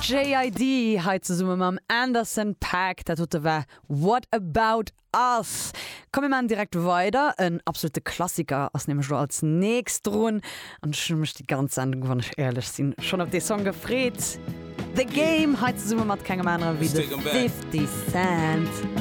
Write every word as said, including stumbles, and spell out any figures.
J I D heit ze summe mam Anderson Paak, dat tot war What About Us? Komme man direkt weiter, en absolute Klassiker ass nemmech du als nächst droen an schëmmech die ganz Sendung, wann ich ehrlich sinn schon op de Song gefréet. The Game heit ze summe mat kegem Männer wie fifty Cent.